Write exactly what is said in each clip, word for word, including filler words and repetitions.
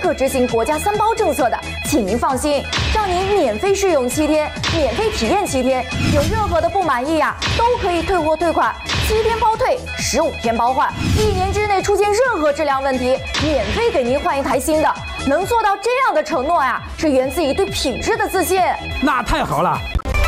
刻执行国家三包政策的，请您放心，让您免费试用七天，免费体验七天，有任何的不满意呀、啊，都可以退货退款，七天包退，十五天包换，一年之内出现任何质量问题，免费给您换一台新的。能做到这样的承诺呀、啊，是源自于对品质的自信。 那太好了。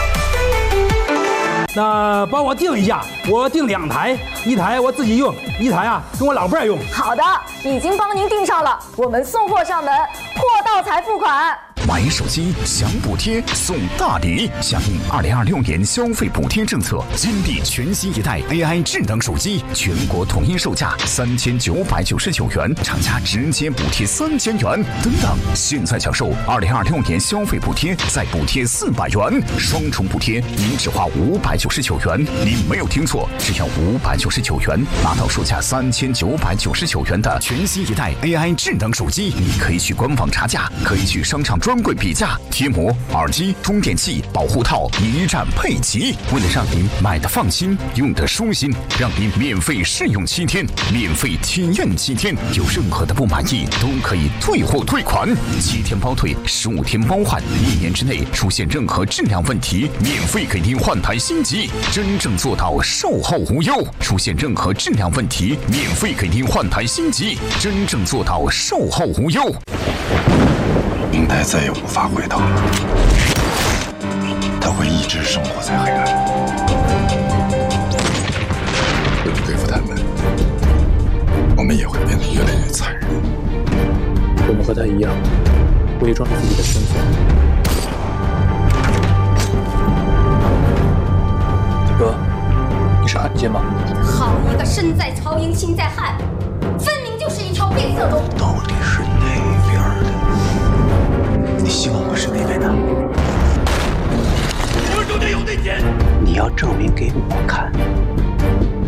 那帮我订一下，我订两台，一台我自己用，一台啊跟我老伴儿用。 好的，已经帮您订上了，我们送货上门，货到才付款。 买手机享补贴送大礼，响应二零二六年消费补贴政策，金地全新一代 A I 智能手机，全国统一售价三千九百九十九元，厂家直接补贴三千元。等等，现在享受二零二六年消费补贴，再补贴四百元，双重补贴，您只花五百九十九元。您没有听错，只要五百九十九元，拿到售价三千九百九十九元的全新一代 A I 智能手机。你可以去官网查价，可以去商场专柜比价，贴膜、耳机、充电器、保护套一站配齐。为了让您买的放心，用的舒心，让您免费试用七天，免费体验七天，有任何的不满意都可以退货退款，七天包退，十五天包换，一年之内出现任何质量问题，免费给您换台新机，真正做到售后无忧。出现任何质量问题，免费给您换台新机，真正做到售后无忧。 明台再也无法回头，他会一直生活在黑暗。为了对付他们，我们也会变得越来越残忍。 我们和他一样，伪装着自己的身份。哥，你是汉奸吗？ 好一个身在曹营心在汉，分明就是一条变色龙。 到底是哪边的？你希望我是哪边的？ 我们中间有内奸！ 你要证明给我看，